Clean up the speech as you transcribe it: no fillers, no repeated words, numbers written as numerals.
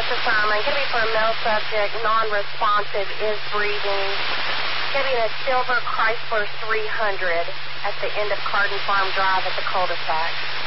this assignment. Going to be for a male subject, non-responsive, is breathing. Going to be in a silver Chrysler 300 at the end of Carden Farm Drive at the cul-de-sac.